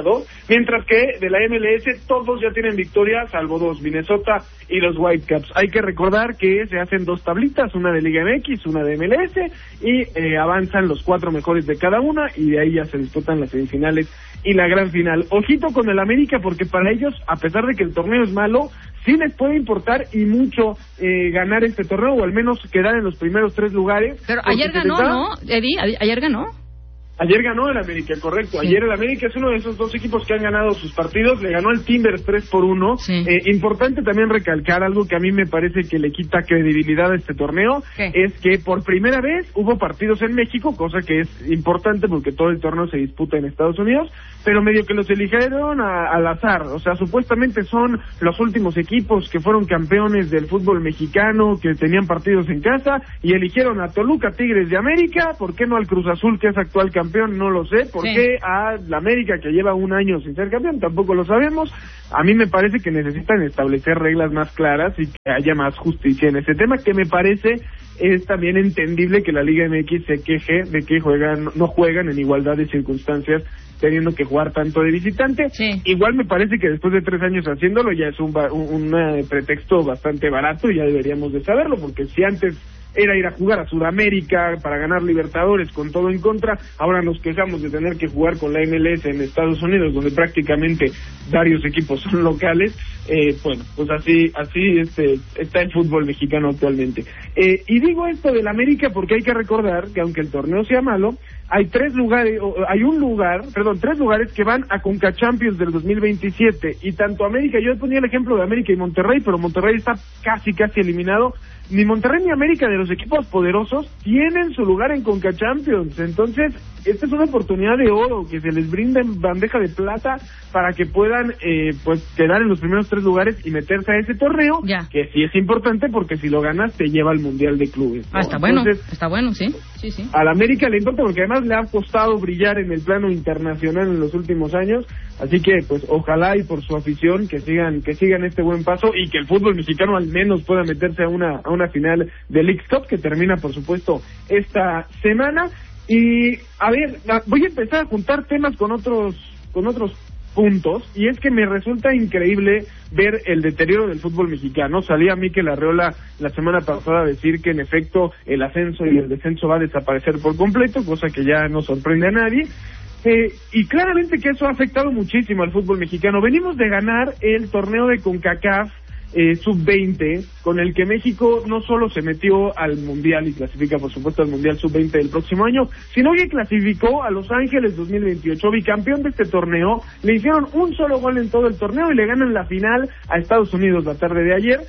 ganado, mientras que de la MLS todos ya tienen victoria, salvo dos, Minnesota y los Whitecaps. Hay que recordar que se hacen dos tablitas, una de Liga MX, una de MLS, y avanzan los 4 mejores de cada una, y de ahí ya se disputan las semifinales y la gran final. Ojito con el América, porque para ellos, a pesar de que el torneo es malo, sí les puede importar y mucho ganar este torneo, o al menos quedar en los primeros 3 lugares. Pero ayer ganó, ¿no, Eddie? ¿Ayer ganó? Ayer ganó el América, correcto. Sí. Ayer el América es uno de esos dos equipos que han ganado sus partidos. Le ganó al Timbers 3-1. Sí. Importante también recalcar algo que a mí me parece que le quita credibilidad a este torneo. ¿Qué? Es que por primera vez hubo partidos en México, cosa que es importante porque todo el torneo se disputa en Estados Unidos, pero medio que los eligieron al azar. O sea, supuestamente son los últimos equipos que fueron campeones del fútbol mexicano, que tenían partidos en casa, y eligieron a Toluca, Tigres de América. ¿Por qué no al Cruz Azul, que es actual campeón? No lo sé. ¿Por qué a la América, que lleva un año sin ser campeón? Tampoco lo sabemos. A mí me parece que necesitan establecer reglas más claras y que haya más justicia en ese tema, que me parece es también entendible que la Liga MX se queje de que no juegan en igualdad de circunstancias, teniendo que jugar tanto de visitante. Sí. Igual me parece que después de 3 años haciéndolo ya es un pretexto bastante barato, y ya deberíamos de saberlo, porque si antes era ir a jugar a Sudamérica para ganar Libertadores con todo en contra, ahora nos quejamos de tener que jugar con la MLS en Estados Unidos, donde prácticamente varios equipos son locales. Bueno, pues así está el fútbol mexicano actualmente. Y digo esto del América porque hay que recordar que aunque el torneo sea malo, hay 3 lugares que van a Conca Champions del 2027, y tanto América, yo ponía el ejemplo de América y Monterrey, pero Monterrey está casi eliminado. Ni Monterrey ni América, de los equipos poderosos, tienen su lugar en Conca Champions. Entonces, esta es una oportunidad de oro que se les brinda en bandeja de plata para que puedan pues quedar en los primeros 3 lugares y meterse a ese torneo, que sí es importante porque si lo ganas te lleva al Mundial de Clubes, ¿no? Está bueno, sí. A la América le importa porque además le ha costado brillar en el plano internacional en los últimos años, así que pues ojalá, y por su afición, que sigan este buen paso, y que el fútbol mexicano al menos pueda meterse a una final de Leagues Cup, que termina por supuesto esta semana. Y a ver, voy a empezar a juntar temas con otros puntos, y es que me resulta increíble ver el deterioro del fútbol mexicano. Salía Mikel Arreola la semana pasada a decir que en efecto el ascenso y el descenso va a desaparecer por completo, cosa que ya no sorprende a nadie. Y claramente que eso ha afectado muchísimo al fútbol mexicano. Venimos de ganar el torneo de CONCACAF Sub-20, con el que México no solo se metió al Mundial y clasifica por supuesto al Mundial Sub-20 del próximo año, sino que clasificó a Los Ángeles 2028, bicampeón de este torneo. Le hicieron un solo gol en todo el torneo y le ganan la final a Estados Unidos la tarde de ayer.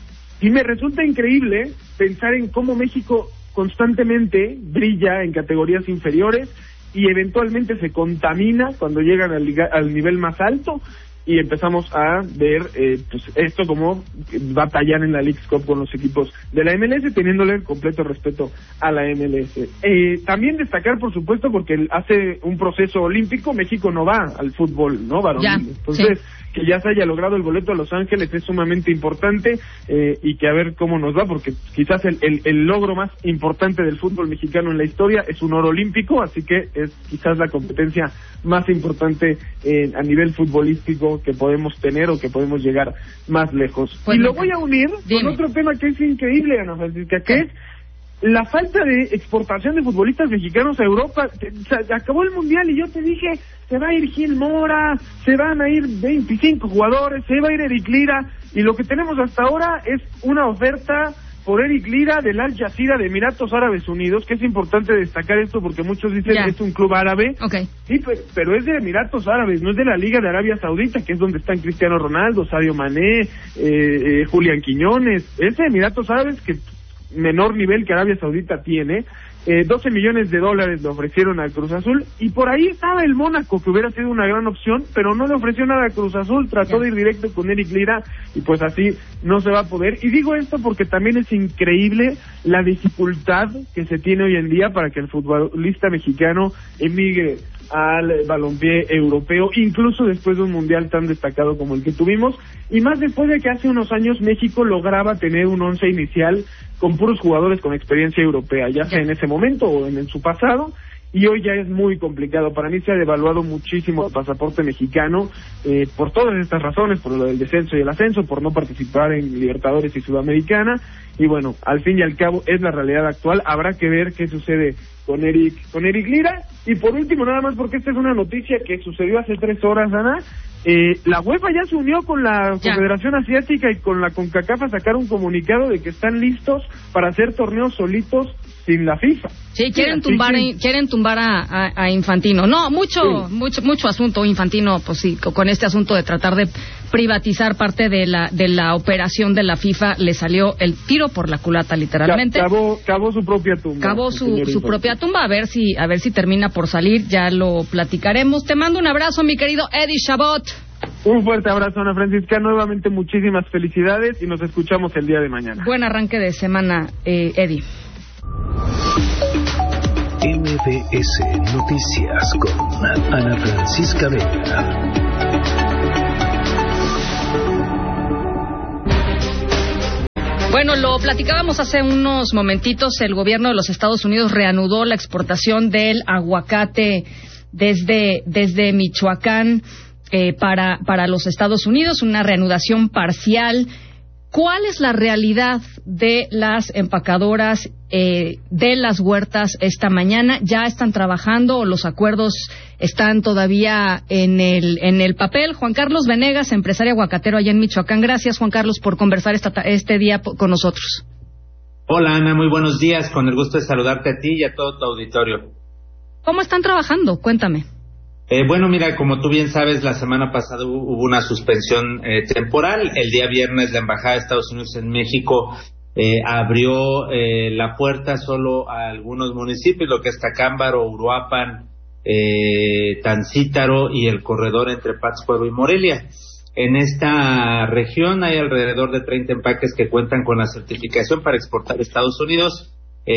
Y me resulta increíble pensar en cómo México constantemente brilla en categorías inferiores y eventualmente se contamina cuando llegan al nivel más alto, y empezamos a ver pues esto como batallar en la Leagues Cup con los equipos de la MLS, teniéndole completo respeto a la MLS. También destacar, por supuesto, porque hace un proceso olímpico, México no va al fútbol, ¿no, varonil? Entonces, que ya se haya logrado el boleto a Los Ángeles es sumamente importante, y que a ver cómo nos va, porque quizás el logro más importante del fútbol mexicano en la historia es un oro olímpico, así que es quizás la competencia más importante a nivel futbolístico que podemos tener, o que podemos llegar más lejos. Pues y lo voy a unir con otro tema que es increíble, Ana Francisca, que es la falta de exportación de futbolistas mexicanos a Europa. Se acabó el Mundial y yo te dije, se va a ir Gil Mora, se van a ir 25 jugadores, se va a ir Eric Lira, y lo que tenemos hasta ahora es una oferta por Eric Lira del Al Jazeera de Emiratos Árabes Unidos, que es importante destacar esto porque muchos dicen que es un club árabe. Sí, pero es de Emiratos Árabes, no es de la Liga de Arabia Saudita, que es donde están Cristiano Ronaldo, Sadio Mané, Julián Quiñones. Es de Emiratos Árabes, que menor nivel que Arabia Saudita tiene. $12 millones le ofrecieron al Cruz Azul, y por ahí estaba el Mónaco, que hubiera sido una gran opción, pero no le ofreció nada al Cruz Azul, trató de ir directo con Eric Lira, y pues así no se va a poder. Y digo esto porque también es increíble la dificultad que se tiene hoy en día para que el futbolista mexicano emigre al balompié europeo, incluso después de un mundial tan destacado como el que tuvimos, y más después de que hace unos años México lograba tener un 11 inicial con puros jugadores con experiencia europea, ya sea en ese momento o en su pasado. y hoy ya es muy complicado. Para mí se ha devaluado muchísimo el pasaporte mexicano, por todas estas razones, por lo del descenso y el ascenso, por no participar en Libertadores y Sudamericana, y bueno, al fin y al cabo es la realidad actual. Habrá que ver qué sucede con Eric Lira. Y por último, nada más, porque esta es una noticia que sucedió hace 3 horas, Ana, la UEFA ya se unió con la Confederación Asiática y con la CONCACAF a sacar un comunicado de que están listos para hacer torneos solitos sin la FIFA. Sí, quieren tumbar a Infantino. No, mucho asunto Infantino, pues sí, con este asunto de tratar de privatizar parte de la operación de la FIFA, le salió el tiro por la culata, literalmente. Cavó su propia tumba. Cavó su propia tumba, a ver si termina por salir, ya lo platicaremos. Te mando un abrazo, mi querido Eddie Chabot. Un fuerte abrazo, Ana Francisca. Nuevamente muchísimas felicidades y nos escuchamos el día de mañana. Buen arranque de semana, Eddie. MBS Noticias con Ana Francisca Vega. Bueno, lo platicábamos hace unos momentitos. El gobierno de los Estados Unidos reanudó la exportación del aguacate desde Michoacán para los Estados Unidos, una reanudación parcial. ¿Cuál es la realidad de las empacadoras de las huertas esta mañana? ¿Ya están trabajando o los acuerdos están todavía en el papel? Juan Carlos Venegas, empresario aguacatero allá en Michoacán. Gracias, Juan Carlos, por conversar este día con nosotros. Hola, Ana, muy buenos días. Con el gusto de saludarte a ti y a todo tu auditorio. ¿Cómo están trabajando? Cuéntame. Bueno, mira, como tú bien sabes, la semana pasada hubo una suspensión temporal. El día viernes la Embajada de Estados Unidos en México abrió la puerta solo a algunos municipios, lo que es Tacámbaro, Uruapan, Tancítaro y el corredor entre Pátzcuaro y Morelia. En esta región hay alrededor de 30 empaques que cuentan con la certificación para exportar a Estados Unidos.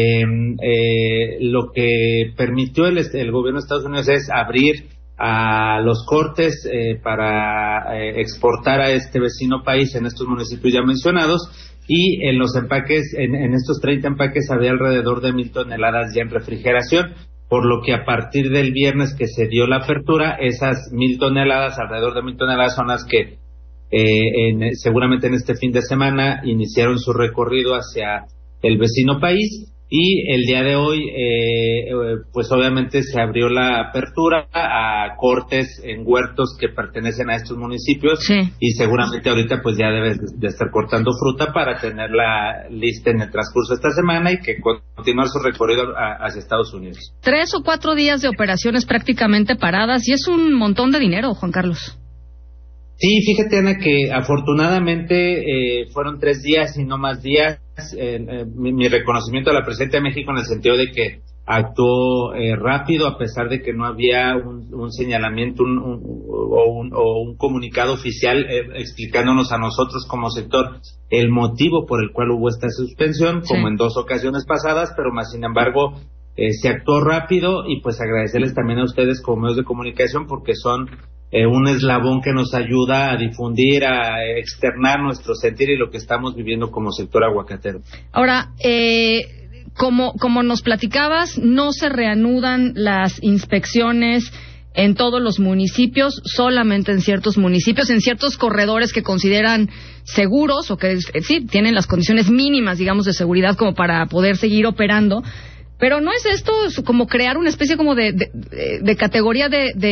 Lo que permitió el gobierno de Estados Unidos es abrir a los cortes para exportar a este vecino país en estos municipios ya mencionados, y en los empaques, en estos 30 empaques había alrededor de 1,000 toneladas ya en refrigeración, por lo que a partir del viernes que se dio la apertura, esas 1,000 toneladas, alrededor de 1,000 toneladas son las que seguramente en este fin de semana iniciaron su recorrido hacia el vecino país. Y el día de hoy, pues obviamente se abrió la apertura a cortes en huertos que pertenecen a estos municipios, sí. Y seguramente ahorita pues ya debes de estar cortando fruta para tenerla lista en el transcurso de esta semana y que continuar su recorrido hacia Estados Unidos. 3 o 4 días de operaciones prácticamente paradas y es un montón de dinero, Juan Carlos. Sí, fíjate, Ana, que afortunadamente fueron 3 días y no más días. Mi reconocimiento a la Presidenta de México en el sentido de que actuó rápido, a pesar de que no había un señalamiento o un comunicado oficial explicándonos a nosotros como sector el motivo por el cual hubo esta suspensión, sí, como en 2 ocasiones pasadas, pero más sin embargo se actuó rápido. Y pues agradecerles también a ustedes como medios de comunicación, porque son un eslabón que nos ayuda a difundir, a externar nuestro sentir y lo que estamos viviendo como sector aguacatero. Ahora, como nos platicabas, no se reanudan las inspecciones en todos los municipios, solamente en ciertos municipios, en ciertos corredores que consideran seguros o que sí tienen las condiciones mínimas, digamos, de seguridad como para poder seguir operando. Pero no es esto como crear una especie como de categoría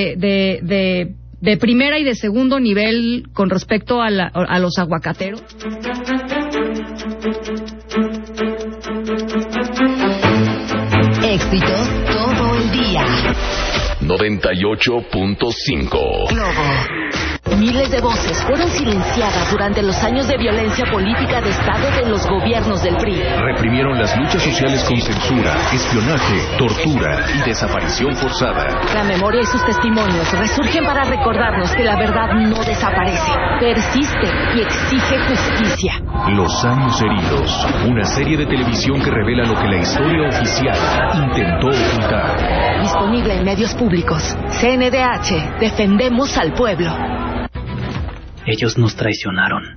de primera y de segundo nivel con respecto a los aguacateros. Éxito todo el día. 98.5 Globo. Miles de voces fueron silenciadas durante los años de violencia política de Estado de los gobiernos del PRI. Reprimieron las luchas sociales con censura, espionaje, tortura y desaparición forzada. La memoria y sus testimonios resurgen para recordarnos que la verdad no desaparece, persiste y exige justicia. Los años heridos, una serie de televisión que revela lo que la historia oficial intentó ocultar. Disponible en medios públicos. CNDH, defendemos al pueblo. Ellos nos traicionaron,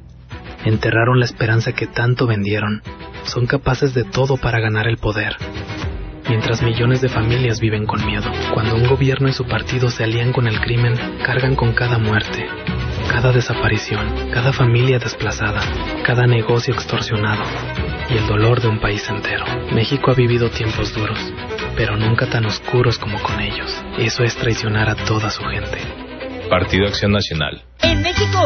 enterraron la esperanza que tanto vendieron, son capaces de todo para ganar el poder. mientras millones de familias viven con miedo. Cuando un gobierno y su partido se alían con el crimen, cargan con cada muerte, cada desaparición, cada familia desplazada, cada negocio extorsionado y el dolor de un país entero. México ha vivido tiempos duros, pero nunca tan oscuros como con ellos. Eso es traicionar a toda su gente. Partido Acción Nacional. En México